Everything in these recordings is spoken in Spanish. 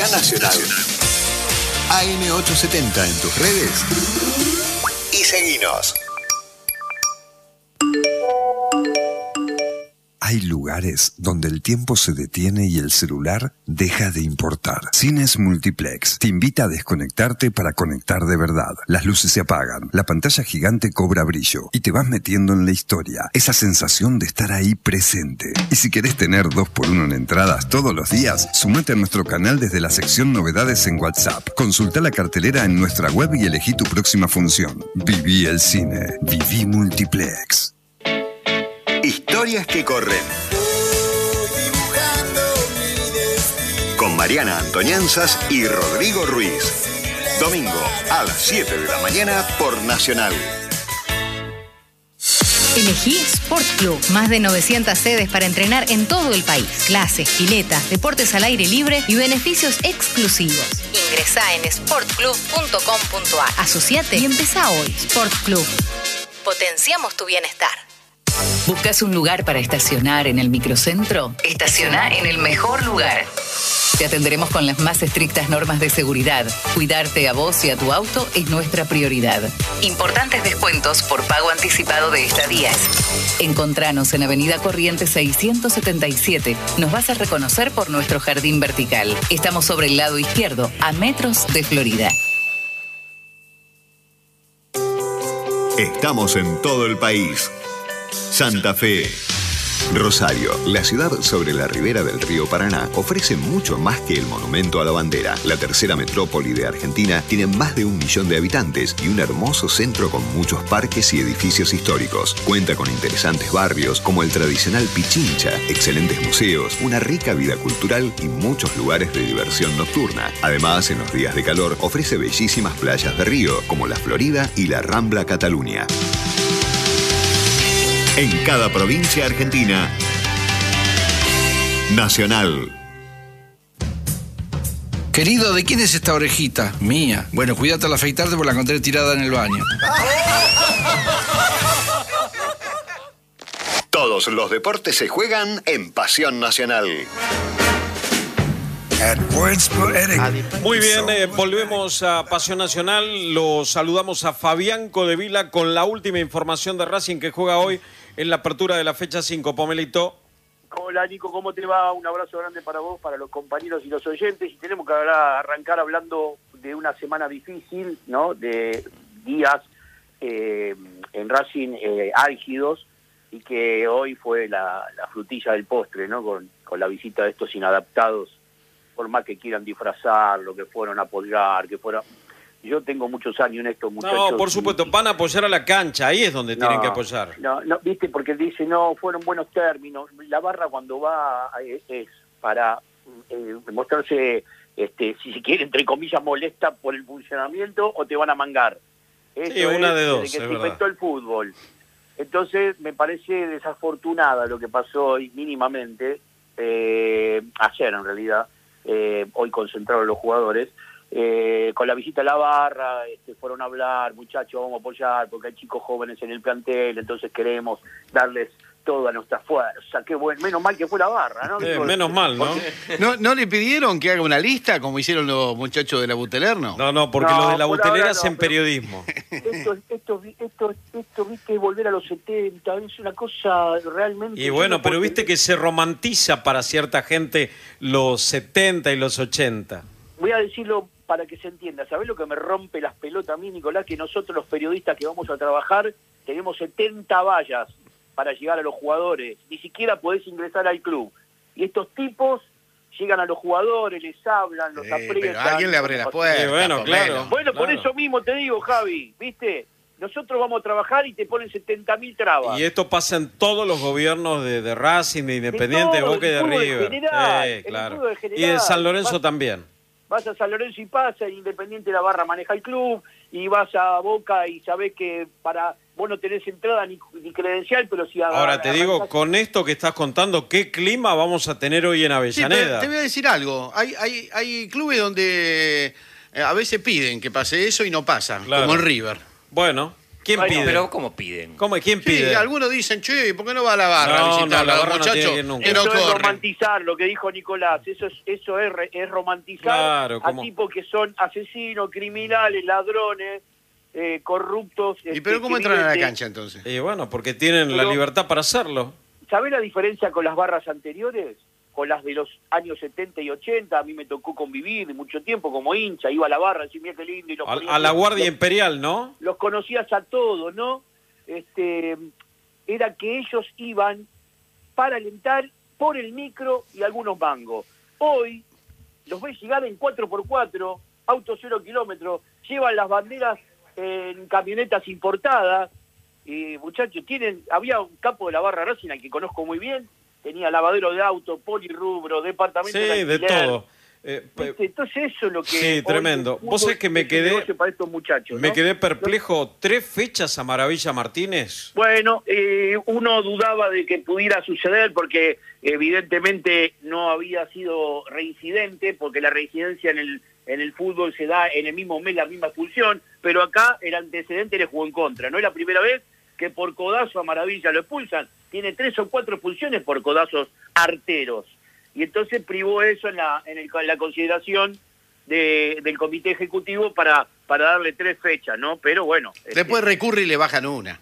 Música nacional. AM870 en tus redes y seguinos. Hay lugares donde el tiempo se detiene y el celular deja de importar. Cines Multiplex te invita a desconectarte para conectar de verdad. Las luces se apagan, la pantalla gigante cobra brillo y te vas metiendo en la historia. Esa sensación de estar ahí presente. Y si querés tener 2x1 en entradas todos los días, sumate a nuestro canal desde la sección Novedades en WhatsApp. Consulta la cartelera en nuestra web y elegí tu próxima función. Viví el cine. Viví Multiplex. Historias que corren. Con Mariana Antonianzas y Rodrigo Ruiz. Domingo a las 7 de la mañana por Nacional. Elegí Sport Club. Más de 900 sedes para entrenar en todo el país. Clases, piletas, deportes al aire libre y beneficios exclusivos. Ingresá en sportclub.com.ar. Asociate y empezá hoy. Sport Club. Potenciamos tu bienestar. ¿Buscas un lugar para estacionar en el microcentro? Estaciona en el mejor lugar. Te atenderemos con las más estrictas normas de seguridad. Cuidarte a vos y a tu auto es nuestra prioridad. Importantes descuentos por pago anticipado de estadías. Encontranos en Avenida Corrientes 677. Nos vas a reconocer por nuestro jardín vertical. Estamos sobre el lado izquierdo, a metros de Florida. Estamos en todo el país. Santa Fe. Rosario, la ciudad sobre la ribera del río Paraná, ofrece mucho más que el monumento a la bandera. La tercera metrópoli de Argentina tiene más de 1 millón de habitantes y un hermoso centro con muchos parques y edificios históricos. Cuenta con interesantes barrios como el tradicional Pichincha, excelentes museos, una rica vida cultural y muchos lugares de diversión nocturna. Además, en los días de calor, ofrece bellísimas playas de río como la Florida y la Rambla Cataluña. En cada provincia argentina, Nacional. Querido, ¿de quién es esta orejita? Mía. Bueno, cuídate al afeitarte porque la encontré tirada en el baño. Todos los deportes se juegan en Pasión Nacional. Muy bien, volvemos a Pasión Nacional. Los saludamos a Fabián Codevila con la última información de Racing que juega hoy en la apertura de la fecha 5. Pomelito. Hola Nico, ¿cómo te va? Un abrazo grande para vos, para los compañeros y los oyentes. Y tenemos que arrancar hablando de una semana difícil, ¿no? De días en Racing álgidos, y que hoy fue la frutilla del postre, ¿no? Con la visita de estos inadaptados, por más que quieran disfrazar, lo que fueron a apoyar, que fuera... Yo tengo muchos años en esto, muchachos. No, por supuesto, van a apoyar a la cancha, ahí es donde tienen que apoyar. No, viste, porque dice, no, fueron buenos términos. La barra cuando va es para mostrarse, si se quiere, entre comillas, molesta por el funcionamiento o te van a mangar. Eso sí, una de dos, desde que es se inventó el fútbol. Entonces, me parece desafortunada lo que pasó hoy mínimamente, ayer en realidad, hoy concentraron los jugadores, con la visita a la barra, fueron a hablar, muchachos, vamos a apoyar porque hay chicos jóvenes en el plantel, entonces queremos darles toda nuestra fuerza. Qué bueno, menos mal que fue la barra, ¿no? Menos mal, ¿no? ¿No le pidieron que haga una lista como hicieron los muchachos de la Butelerno? No, porque lo de la Butelera es en periodismo. Esto, viste, volver a los 70, es una cosa realmente... Y bueno, pero viste que se romantiza para cierta gente los 70 y los 80. Voy a decirlo para que se entienda. ¿Sabés lo que me rompe las pelotas a mí, Nicolás? Que nosotros los periodistas que vamos a trabajar tenemos 70 vallas para llegar a los jugadores. Ni siquiera podés ingresar al club. Y estos tipos llegan a los jugadores, les hablan, los aprietan. Pero alguien le abre las puertas. Bueno, claro. Bueno, por eso mismo te digo, Javi, ¿viste? Nosotros vamos a trabajar y te ponen 70.000 trabas. Y esto pasa en todos los gobiernos de Racing, de Independiente, de Boca y de River. Claro. Y de San Lorenzo también. Vas a San Lorenzo y pasa, en Independiente la barra maneja el club, y vas a Boca y sabés que vos no tenés entrada ni credencial, pero si... Ahora te digo, con esto que estás contando, ¿qué clima vamos a tener hoy en Avellaneda? Sí, te voy a decir algo. Hay clubes donde a veces piden que pase eso y no pasa, claro. como el River. Bueno, ¿Quién pide? Pero ¿cómo piden? ¿Quién pide? Sí, algunos dicen, che, ¿por qué no va a la barra a visitar la a barra los no tiene muchachos que ir nunca. que no Eso es corren? romantizar lo que dijo Nicolás. Eso es romantizar Claro, a tipos que son asesinos, criminales, ladrones, corruptos. ¿Y pero cómo entran a la cancha entonces? Y bueno, porque tienen la libertad para hacerlo. ¿Sabés la diferencia con las barras anteriores? Con las de los años 70 y 80, a mí me tocó convivir mucho tiempo como hincha, iba a la barra, decía, mira qué lindo. Y los A la Guardia Imperial, ¿no? Los conocías a todos, ¿no? Era que ellos iban para alentar por el micro y algunos mangos. Hoy los ves llegar en 4x4, autos 0 kilómetros, llevan las banderas en camionetas importadas. Muchachos, había un capo de la barra Racing al que conozco muy bien, tenía lavadero de auto, polirrubro, departamento de alquiler. De todo. Entonces eso es lo que... Sí, tremendo. Vos sabés que me quedé... Para estos muchachos, Me ¿no? quedé perplejo. 3 fechas a Maravilla Martínez. Bueno, uno dudaba de que pudiera suceder porque evidentemente no había sido reincidente, porque la reincidencia en el fútbol se da en el mismo mes, la misma expulsión, pero acá el antecedente le jugó en contra. No es la primera vez que por codazo a Maravilla lo expulsan. Tiene 3 o 4 expulsiones por codazos arteros. Y entonces privó eso en la consideración del comité ejecutivo para darle 3 fechas, ¿no? Pero bueno. Después recurre y le bajan una.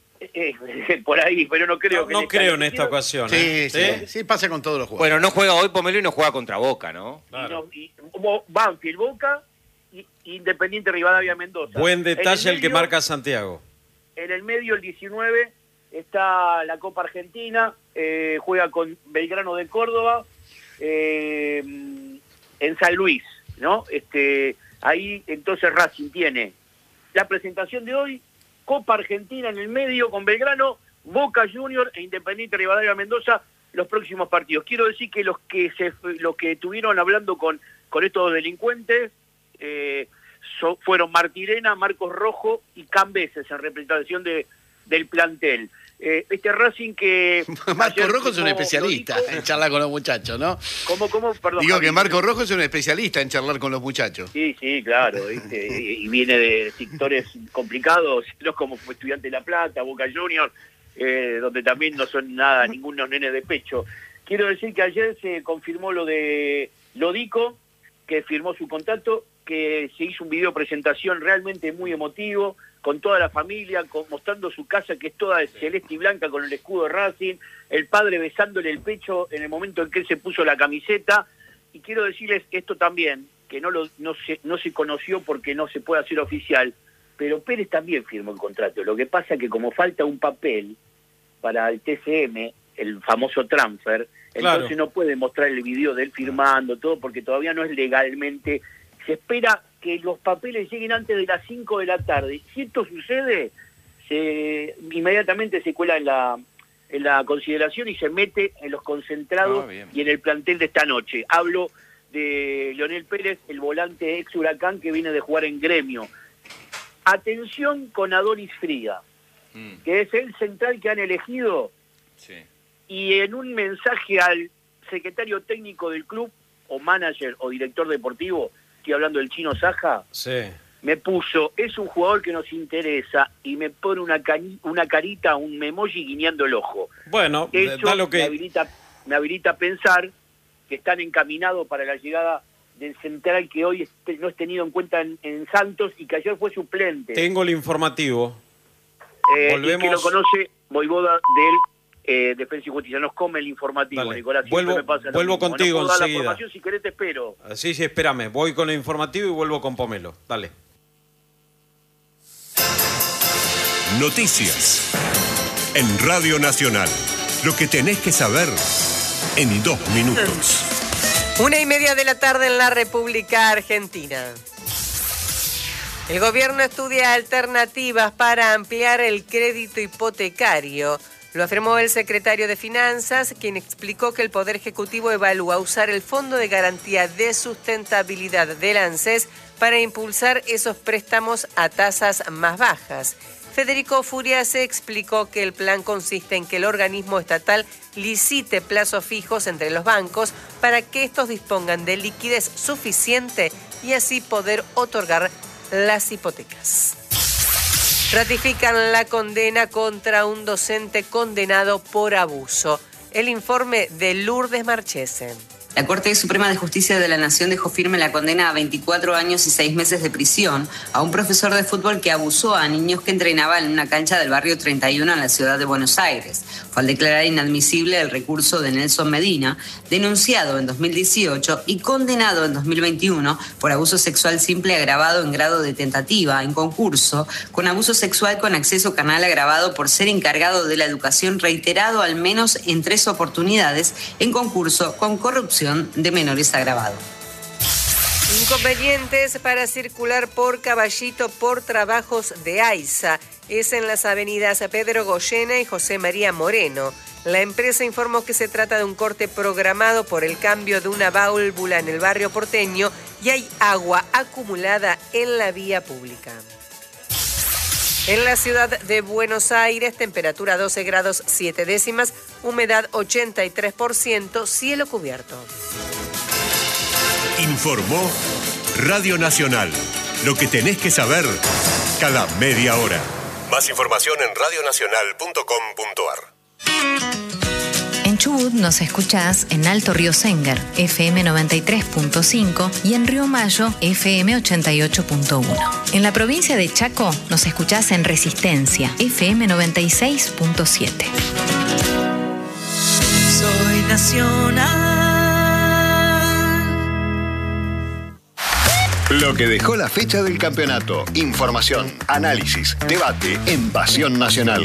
Por ahí, pero no creo que... No creo en esta ocasión. Sí, pasa con todos los juegos. Bueno, no juega hoy Pomelo y no juega contra Boca, ¿no? Claro. Banfield, Boca, y Independiente Rivadavia Mendoza. Buen detalle el que marca Santiago. En el medio, el 19, está la Copa Argentina, juega con Belgrano de Córdoba, en San Luis, ¿no? Ahí entonces Racing tiene la presentación de hoy, Copa Argentina en el medio con Belgrano, Boca Junior e Independiente Rivadavia Mendoza, los próximos partidos. Quiero decir que los que estuvieron hablando con estos delincuentes fueron Martirena, Marcos Rojo y Cambeses en representación del plantel. Racing que... Marco Rojo es un especialista en charlar con los muchachos, ¿no? ¿Cómo? Perdón. Digo que Marco Rojo es un especialista en charlar con los muchachos. Sí, claro. Y viene de sectores complicados, no como fue Estudiante de La Plata, Boca Junior, donde también no son ningunos nenes de pecho. Quiero decir que ayer se confirmó lo de Lodico, que firmó su contrato, que se hizo un video presentación realmente muy emotivo, con toda la familia, mostrando su casa que es toda celeste y blanca con el escudo de Racing, el padre besándole el pecho en el momento en que él se puso la camiseta. Y quiero decirles esto también, que no se conoció porque no se puede hacer oficial, pero Pérez también firmó el contrato. Lo que pasa es que como falta un papel para el TCM, el famoso transfer, entonces no puede mostrar el video de él firmando todo porque todavía no es legalmente. Se espera que los papeles lleguen antes de las 5 de la tarde. Si esto sucede, inmediatamente se cuela en la consideración y se mete en los concentrados y en el plantel de esta noche. Hablo de Leonel Pérez, el volante ex Huracán que viene de jugar en Gremio. Atención con Adonis Friga, que es el central que han elegido, y en un mensaje al secretario técnico del club, o manager o director deportivo, estoy hablando del Chino Saja, me puso, es un jugador que nos interesa, y me pone una carita, un emoji guiñando el ojo. Bueno, da lo que... me habilita a pensar que están encaminados para la llegada del central que hoy no es tenido en cuenta en Santos y que ayer fue suplente. Tengo el informativo. Volvemos. Y que lo conoce Voivoda del Defensa y Justicia. Nos come el informativo, dale. Nicolás. Vuelvo contigo enseguida. Si querés te espero. Sí, espérame. Voy con el informativo y vuelvo con Pomelo. Dale. Noticias en Radio Nacional. Lo que tenés que saber en 2 minutos. 1:30 de la tarde en la República Argentina. El gobierno estudia alternativas para ampliar el crédito hipotecario. Lo afirmó el secretario de Finanzas, quien explicó que el Poder Ejecutivo evalúa usar el Fondo de Garantía de Sustentabilidad del ANSES para impulsar esos préstamos a tasas más bajas. Federico Furiase explicó que el plan consiste en que el organismo estatal licite plazos fijos entre los bancos para que estos dispongan de liquidez suficiente y así poder otorgar las hipotecas. Ratifican la condena contra un docente condenado por abuso. El informe de Lourdes Marchese. La Corte Suprema de Justicia de la Nación dejó firme la condena a 24 años y 6 meses de prisión a un profesor de fútbol que abusó a niños que entrenaban en una cancha del barrio 31 en la ciudad de Buenos Aires. Fue al declarar inadmisible el recurso de Nelson Medina, denunciado en 2018 y condenado en 2021 por abuso sexual simple agravado en grado de tentativa en concurso, con abuso sexual con acceso carnal agravado por ser encargado de la educación reiterado al menos en 3 oportunidades en concurso con corrupción de menores agravado. Inconvenientes para circular por Caballito por trabajos de AISA. Es en las avenidas Pedro Goyena y José María Moreno. La empresa informó que se trata de un corte programado por el cambio de una válvula en el barrio porteño y hay agua acumulada en la vía pública. En la ciudad de Buenos Aires, temperatura 12 grados 7 décimas, humedad 83%, cielo cubierto. Informó Radio Nacional. Lo que tenés que saber cada media hora. Más información en radionacional.com.ar. En Chubut nos escuchás en Alto Río Sénger, FM 93.5 y en Río Mayo, FM 88.1. En la provincia de Chaco nos escuchás en Resistencia, FM 96.7. Soy nacional. Lo que dejó la fecha del campeonato. Información, análisis, debate en Pasión Nacional.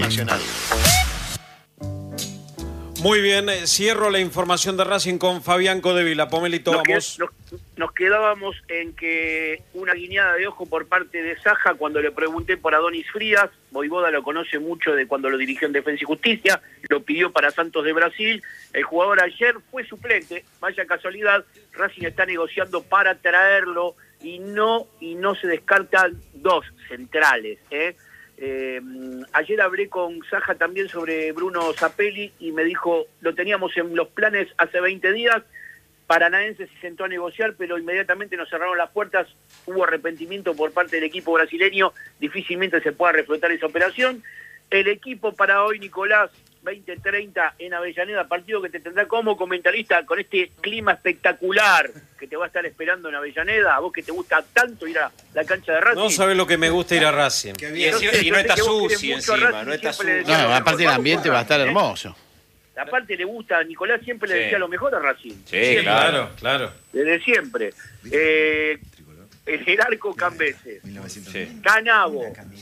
Muy bien, cierro la información de Racing con Fabián Codevila. Pomelito, vamos. Nos quedábamos en que una guiñada de ojo por parte de Saja cuando le pregunté por Adonis Frías. Voivoda lo conoce mucho de cuando lo dirigió en Defensa y Justicia, lo pidió para Santos de Brasil. El jugador ayer fue suplente, vaya casualidad. Racing está negociando para traerlo y no se descartan 2 centrales, Ayer hablé con Saja también sobre Bruno Zapelli y me dijo, lo teníamos en los planes hace 20 días, Paranaense se sentó a negociar, pero inmediatamente nos cerraron las puertas, hubo arrepentimiento por parte del equipo brasileño, difícilmente se pueda reflotar esa operación. El equipo para hoy, Nicolás, 20:30 en Avellaneda, partido que te tendrá como comentarista con este clima espectacular que te va a estar esperando en Avellaneda, a vos que te gusta tanto ir a la cancha de Racing. No sabés lo que me gusta ir a Racing. Y no está sucio encima, no está sucio. No, aparte el ambiente va a estar hermoso. Aparte le gusta, Nicolás siempre le decía lo mejor a Racing. Sí, siempre, claro. Desde siempre. El Jerarco Cambeses, Canavo,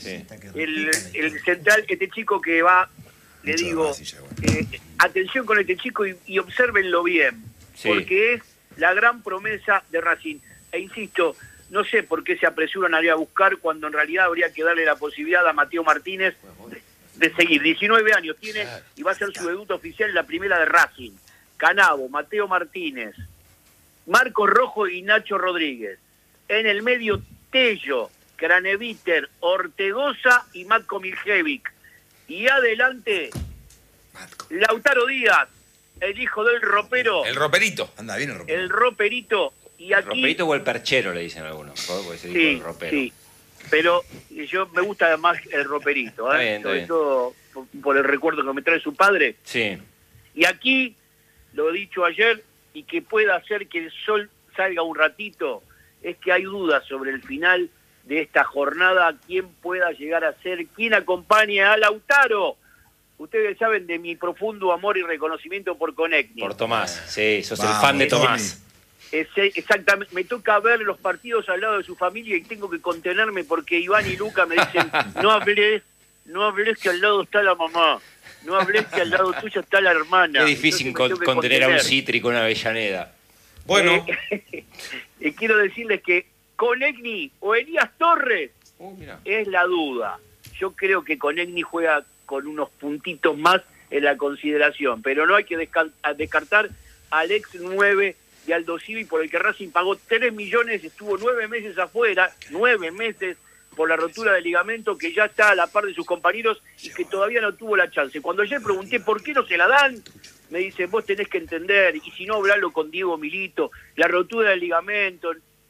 el central, este chico que va, le digo, atención con este chico y obsérvenlo bien, porque es la gran promesa de Racing. E insisto, no sé por qué se apresuran a ir a buscar cuando en realidad habría que darle la posibilidad a Mateo Martínez de seguir. 19 años tiene y va a ser su debut oficial en la primera de Racing. Canavo, Mateo Martínez, Marcos Rojo y Nacho Rodríguez. En el medio, Tello, Craneviter, Ortegoza y Matko Miljevic. Y adelante, Lautaro Díaz, el hijo del ropero. El roperito. Anda bien el ropero. El roperito. Y aquí, el roperito o el perchero, le dicen algunos. Porque se dice el ropero. Sí, pero yo me gusta más el roperito, sobre todo por el recuerdo que me trae su padre. Sí. Y aquí, lo he dicho ayer, y que pueda hacer que el sol salga un ratito, es que hay dudas sobre el final de esta jornada, quién pueda llegar a ser, quién acompaña a Lautaro. Ustedes saben de mi profundo amor y reconocimiento por Conecni. Por Tomás, sí, sos el fan de Tomás. Exactamente, me toca ver los partidos al lado de su familia y tengo que contenerme porque Iván y Luca me dicen, no hables que al lado está la mamá, no hables que al lado tuyo está la hermana. Es difícil contener a un cítrico en Avellaneda. Bueno. Quiero decirles que Conegni o Elías Torres es la duda. Yo creo que Conegni juega con unos puntitos más en la consideración, pero no hay que descartar al ex 9 de Aldo Civi, por el que Racing pagó 3 millones, estuvo 9 meses afuera, 9 meses por la rotura del ligamento, que ya está a la par de sus compañeros y que todavía no tuvo la chance. Cuando ayer pregunté por qué no se la dan, me dicen, vos tenés que entender, y si no, hablalo con Diego Milito, la rotura del ligamento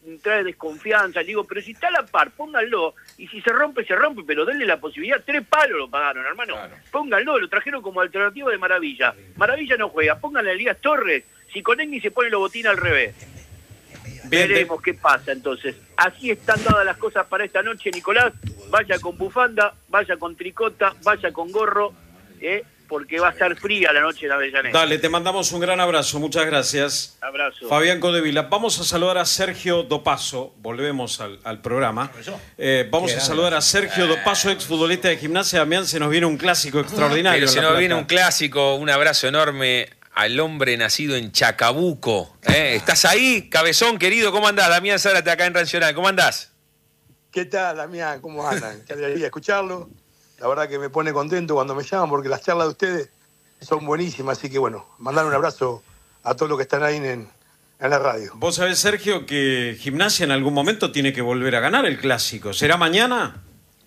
trae desconfianza. Le digo, pero si está a la par, pónganlo, y si se rompe, pero denle la posibilidad. 3 palos lo pagaron, hermano. Claro. Pónganlo, lo trajeron como alternativa de Maravilla. Maravilla no juega, pónganle a Elías Torres, si Conegni se pone los botines al revés. Bien, veremos qué pasa entonces. Así están dadas las cosas para esta noche, Nicolás. Vaya con bufanda, vaya con tricota, vaya con gorro, porque va a estar fría la noche en Avellaneda. Dale, te mandamos un gran abrazo, muchas gracias. Abrazo. Fabián Codevila. Vamos a saludar a Sergio Dopaso, volvemos al programa. Vamos a saludar a Sergio Dopaso, exfutbolista de Gimnasia. Damián, se nos viene un clásico extraordinario. Pero se nos viene un clásico, un abrazo enorme al hombre nacido en Chacabuco. ¿Estás ahí, cabezón querido? ¿Cómo andás? Damián Zárate acá en Nacional, ¿cómo andás? ¿Qué tal, Damián? ¿Cómo andan? Qué alegría escucharlo. La verdad que me pone contento cuando me llaman porque las charlas de ustedes son buenísimas. Así que bueno, mandar un abrazo a todos los que están ahí en la radio. Vos sabés, Sergio, que Gimnasia en algún momento tiene que volver a ganar el clásico. ¿Será mañana?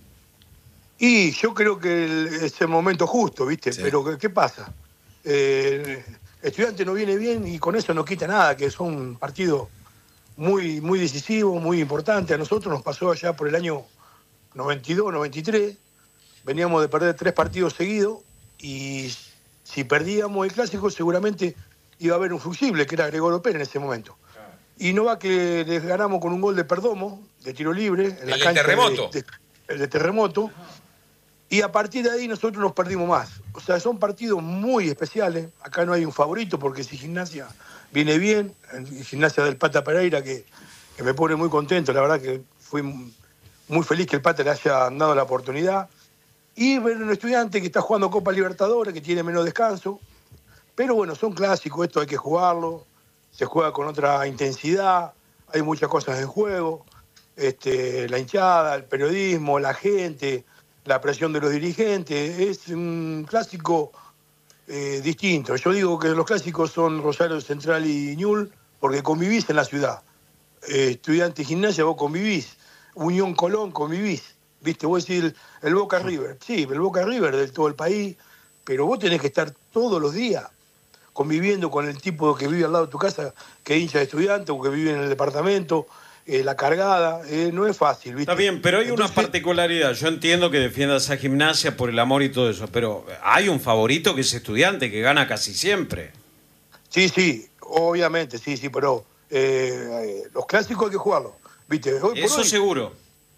Y yo creo que es el momento justo, ¿viste? Sí. Pero ¿qué pasa? Estudiante no viene bien y con eso no quita nada, que son un partido muy, muy decisivo, muy importante. A nosotros nos pasó allá por el año 92, 93. Veníamos de perder 3 partidos seguidos y si perdíamos el clásico seguramente iba a haber un fusible, que era Gregorio Pérez en ese momento. Y no va que les ganamos con un gol de Perdomo, de tiro libre. En la cancha Terremoto. El de Terremoto. Y a partir de ahí nosotros nos perdimos más. O sea, son partidos muy especiales. Acá no hay un favorito porque si Gimnasia viene bien, Gimnasia del Pata Pereira, que me pone muy contento. La verdad que fui muy feliz que el Pata le haya dado la oportunidad. Y ver un estudiante que está jugando Copa Libertadores, que tiene menos descanso. Pero bueno, son clásicos, esto hay que jugarlo. Se juega con otra intensidad, hay muchas cosas en juego. La hinchada, el periodismo, la gente, la presión de los dirigentes. Es un clásico distinto. Yo digo que los clásicos son Rosario Central y Ñul porque convivís en la ciudad. Estudiante y Gimnasia, vos convivís. Unión Colón, convivís. ¿Viste? Vos decís el Boca River. Sí, el Boca River de todo el país, pero vos tenés que estar todos los días conviviendo con el tipo que vive al lado de tu casa, que es hincha de Estudiante o que vive en el departamento, la cargada, no es fácil, ¿viste? Está bien, pero hay una particularidad. Yo entiendo que defiendas a Gimnasia por el amor y todo eso, pero hay un favorito que es Estudiante, que gana casi siempre. Sí, obviamente, sí, pero los clásicos hay que jugarlos, ¿viste? Hoy eso seguro.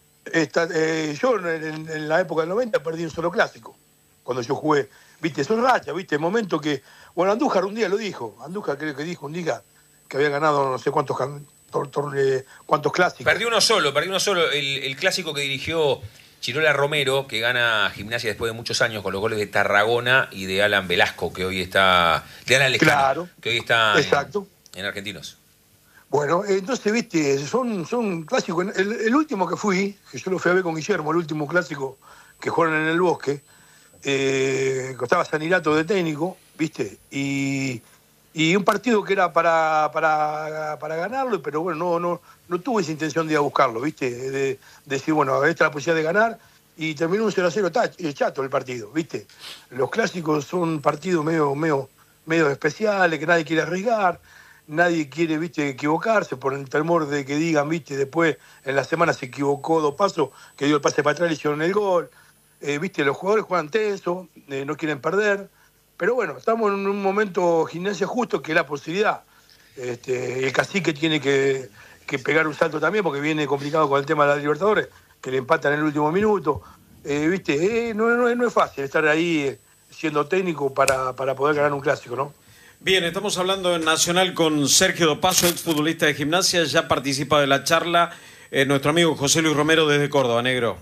Yo en la época del 90 perdí un solo clásico, cuando yo jugué, ¿viste? Son rachas, ¿viste? El momento que... Bueno, Andújar un día lo dijo. Andújar creo que dijo un día que había ganado no sé cuántos clásicos. Perdió uno solo. El clásico que dirigió Chirola Romero, que gana Gimnasia después de muchos años con los goles de Tarragona y de Alan Velasco, que hoy está... De Alan Lescano, claro, que hoy está en Argentinos. Bueno, entonces, viste, son clásicos. El último que fui, que yo lo fui a ver con Guillermo, el último clásico que jugaron en el Bosque, costaba Sanirato de técnico, viste, y un partido que era para ganarlo, pero bueno, no tuve esa intención de ir a buscarlo, viste, de decir, bueno, esta es la posibilidad de ganar, y terminó un 0-0 chato el partido, viste. Los clásicos son partidos medio especiales, que nadie quiere arriesgar. Nadie quiere, viste, equivocarse por el temor de que digan, viste, después en la semana se equivocó Dopaso, que dio el pase para atrás y le hicieron el gol. Viste, los jugadores juegan tenso, no quieren perder. Pero bueno, estamos en un momento Gimnasia justo que es la posibilidad. El Cacique tiene que pegar un salto también porque viene complicado con el tema de la Libertadores, que le empatan en el último minuto. Viste, no es fácil estar ahí siendo técnico para poder ganar un clásico, ¿no? Bien, estamos hablando en Nacional con Sergio Dopaso, exfutbolista de Gimnasia. Ya participa de la charla nuestro amigo José Luis Romero desde Córdoba, negro.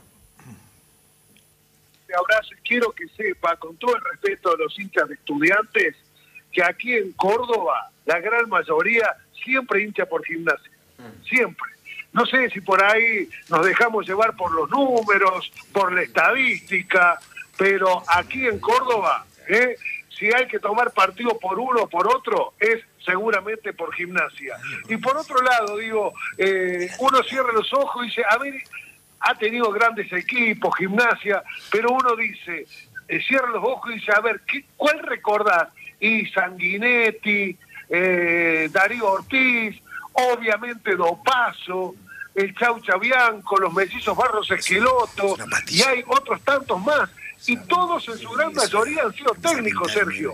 Te abrazo y quiero que sepa, con todo el respeto a los hinchas de Estudiantes, que aquí en Córdoba la gran mayoría siempre hincha por Gimnasia. Siempre. No sé si por ahí nos dejamos llevar por los números, por la estadística, pero aquí en Córdoba... si hay que tomar partido por uno o por otro, es seguramente por Gimnasia. Y por otro lado, digo, uno cierra los ojos y dice, a ver, ha tenido grandes equipos, Gimnasia, pero uno dice, cierra los ojos y dice, a ver, ¿cuál recordás? Y Sanguinetti, Darío Ortiz, obviamente Dopazo, el Chaucha Bianco, los mellizos Barros Esqueloto, y hay otros tantos más. Y todos en su gran mayoría han sido técnicos, Sergio.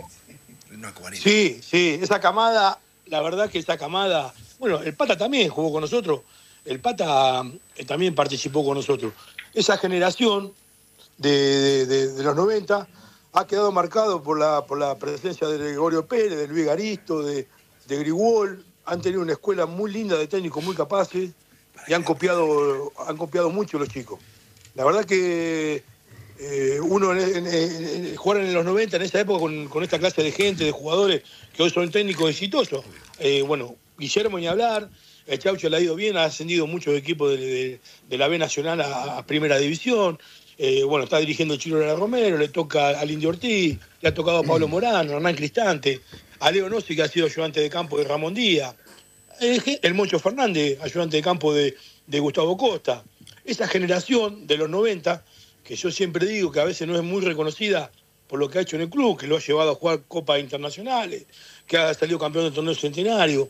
Sí, esa camada, la verdad que esa camada... Bueno, el Pata también jugó con nosotros, el Pata también participó con nosotros. Esa generación de los 90 ha quedado marcado por la presencia de Gregorio Pérez, de Luis Garisto, de Grigol. Han tenido una escuela muy linda de técnicos muy capaces y han copiado mucho los chicos. La verdad que uno jugar en los 90, en esa época, con esta clase de gente, de jugadores que hoy son técnicos exitosos. Bueno, Guillermo ni hablar, el Chaucho le ha ido bien, ha ascendido muchos equipos de la B Nacional a Primera División. Bueno, está dirigiendo Chirola Romero, le toca al Indio Ortiz, le ha tocado a Pablo Morano, a Hernán Cristante, a Leo Nossi, que ha sido ayudante de campo de Ramón Díaz, el Moncho Fernández, ayudante de campo de Gustavo Costa. Esa generación de los 90, que yo siempre digo que a veces no es muy reconocida por lo que ha hecho en el club, que lo ha llevado a jugar copas internacionales, que ha salido campeón del torneo centenario.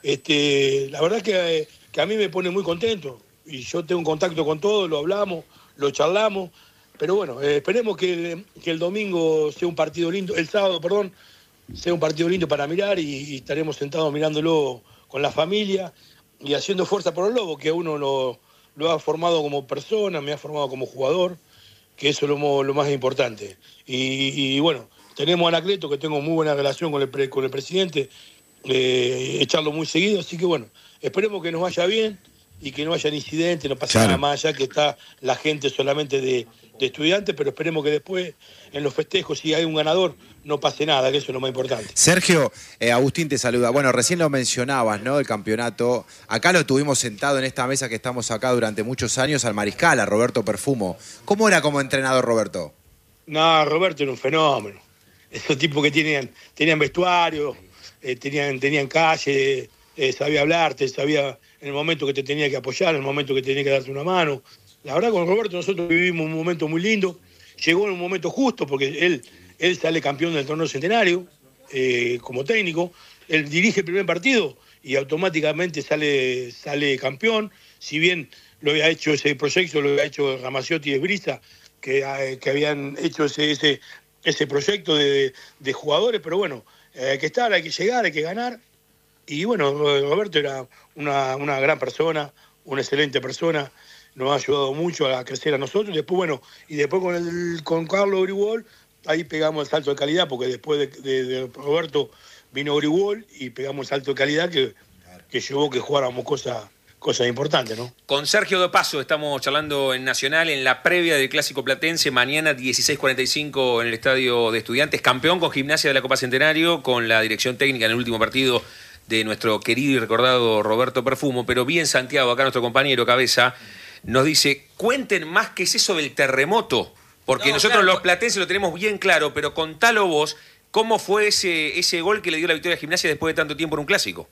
La verdad que a mí me pone muy contento, y yo tengo un contacto con todos, lo hablamos, lo charlamos, pero bueno, esperemos que el domingo sea un partido lindo, el sábado, perdón, sea un partido lindo para mirar, y estaremos sentados mirándolo con la familia y haciendo fuerza por el Lobo, que uno lo ha formado como persona, me ha formado como jugador, que eso es lo más importante. Y bueno, tenemos a Anacleto, que tengo muy buena relación con el presidente, echarlo muy seguido, así que bueno, esperemos que nos vaya bien y que no haya incidentes, no pase nada más allá, que está la gente solamente de estudiantes, pero esperemos que después en los festejos, si hay un ganador, no pase nada, que eso es lo más importante. Sergio, Agustín te saluda. Bueno, recién lo mencionabas, ¿no? El campeonato. Acá lo tuvimos sentado en esta mesa que estamos acá durante muchos años al mariscal, a Roberto Perfumo. ¿Cómo era como entrenador, Roberto? No, Roberto era un fenómeno. Esos tipos que tenían vestuario, tenían calle, sabía hablarte, sabía en el momento que te tenía que apoyar, en el momento que tenía que darte una mano. La verdad, con Roberto nosotros vivimos un momento muy lindo. Llegó en un momento justo, porque él sale campeón del torneo centenario como técnico. Él dirige el primer partido y automáticamente sale campeón. Si bien lo había hecho ese proyecto, lo había hecho Ramaciotti y Esbriza, que habían hecho ese proyecto de jugadores, pero bueno, hay que estar, hay que llegar, hay que ganar. Y bueno, Roberto era una gran persona, una excelente persona, nos ha ayudado mucho a crecer a nosotros. Después, bueno, y después con Carlos Grigol, ahí pegamos el salto de calidad, porque después de Roberto vino Grigol y pegamos el salto de calidad que llevó que jugáramos cosas importantes, ¿no? Con Sergio Dopazo estamos charlando en Nacional en la previa del Clásico Platense, mañana 16:45 en el Estadio de Estudiantes, campeón con Gimnasia de la Copa Centenario, con la dirección técnica en el último partido de nuestro querido y recordado Roberto Perfumo. Pero bien, Santiago, acá nuestro compañero Cabeza, nos dice, cuenten más qué es eso del terremoto, porque nosotros los platenses lo tenemos bien claro, pero contalo vos, ¿cómo fue ese gol que le dio la victoria a Gimnasia después de tanto tiempo en un clásico?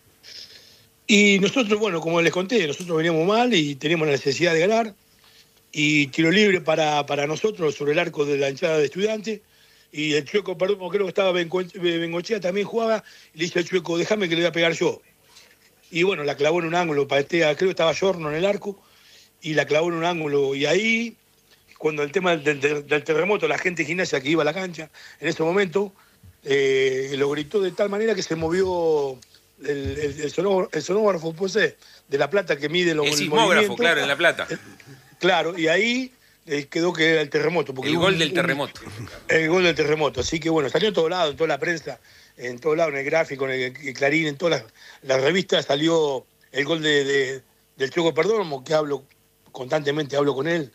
Y nosotros, bueno, como les conté, nosotros veníamos mal y teníamos la necesidad de ganar, y tiro libre para nosotros sobre el arco de la hinchada de Estudiantes, y el Chueco, perdón, creo que estaba Bengochea, también jugaba, y le dice al Chueco, déjame que le voy a pegar yo. Y bueno, la clavó en un ángulo, creo que estaba Giorno en el arco, y la clavó en un ángulo, y ahí, cuando el tema del terremoto, la gente de Gimnasia que iba a la cancha, en ese momento, lo gritó de tal manera que se movió el sonógrafo, pues, de La Plata, que mide los movimientos. El sismógrafo, claro, en La Plata. Claro, y ahí quedó que era el terremoto. El gol del terremoto. El gol del terremoto, así que bueno, salió en todos lados, en toda la prensa, en todos lados, en el Gráfico, en el Clarín, en todas las revistas salió el gol del Chueco Perdomo, que constantemente hablo con él,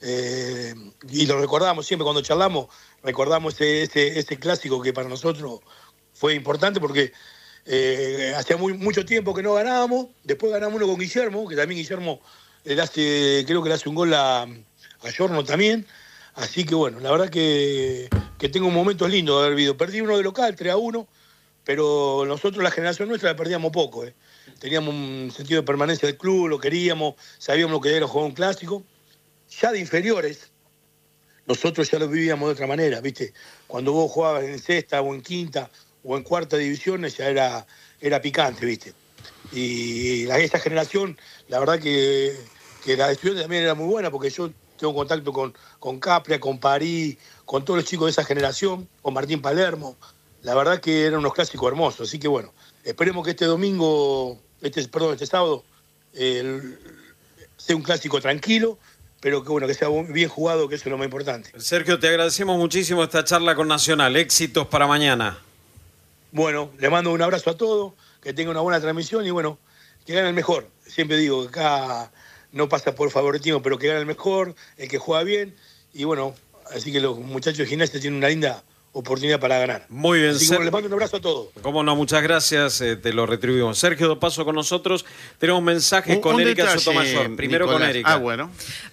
y lo recordamos siempre cuando charlamos, recordamos ese clásico que para nosotros fue importante porque hacía mucho tiempo que no ganábamos. Después ganamos uno con Guillermo, que también Guillermo creo que le hace un gol a Giorno también. Así que bueno, la verdad que tengo momentos lindos de haber vivido. Perdí uno de local, 3-1, pero nosotros, la generación nuestra, la perdíamos poco. Teníamos un sentido de permanencia del club, lo queríamos, sabíamos lo que era jugar un clásico. Ya de inferiores, nosotros ya lo vivíamos de otra manera, ¿viste? Cuando vos jugabas en sexta o en quinta o en cuarta división, ya era picante, ¿viste? Y esa generación, la verdad que la de Estudiantes también era muy buena, porque yo tengo contacto con Capria, con París, con todos los chicos de esa generación, con Martín Palermo. La verdad que eran unos clásicos hermosos. Así que bueno, esperemos que este sábado, sea un clásico tranquilo, pero que bueno, que sea bien jugado, que eso es lo más importante. Sergio, te agradecemos muchísimo esta charla con Nacional. Éxitos para mañana. Bueno, le mando un abrazo a todos, que tengan una buena transmisión y bueno, que gane el mejor. Siempre digo que acá no pasa por favoritismo, pero que gane el mejor, el que juega bien. Y bueno, así que los muchachos de Gimnasia tienen una linda oportunidad para ganar. Muy bien, así que bueno, les mando un abrazo a todos. Cómo no, muchas gracias, te lo retribuimos. Sergio, de paso con nosotros, tenemos mensajes con Erika Sotomayor. Primero Nicolás. con Erika. Bueno.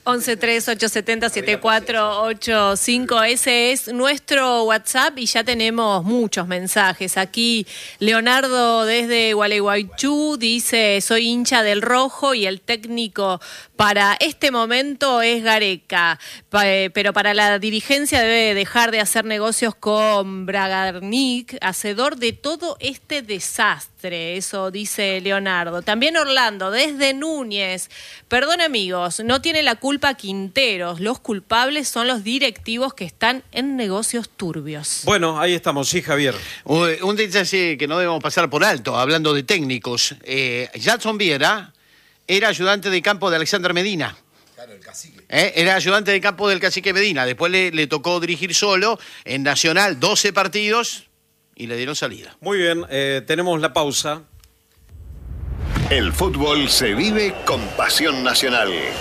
1138707485, ese es nuestro WhatsApp y ya tenemos muchos mensajes. Aquí Leonardo desde Gualeguaychú dice: soy hincha del Rojo y el técnico para este momento es Gareca, pero para la dirigencia debe dejar de hacer negocios con Bragarnik, hacedor de todo este desastre. Eso dice Leonardo. También Orlando desde Núñez: perdón amigos, no tiene la culpa Quinteros, los culpables son los directivos que están en negocios turbios. Bueno, ahí estamos, sí, Javier. Un detalle que no debemos pasar por alto, hablando de técnicos. Jackson Viera era ayudante de campo de Alexander Medina. Claro, el cacique. Era ayudante de campo del cacique Medina. Después le tocó dirigir solo en Nacional 12 partidos y le dieron salida. Muy bien, tenemos la pausa. El fútbol se vive con pasión nacional.